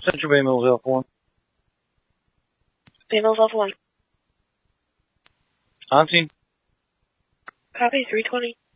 Central Bay Mills Alpha 1. Bay Mills Alpha 1. On scene. Copy, 320.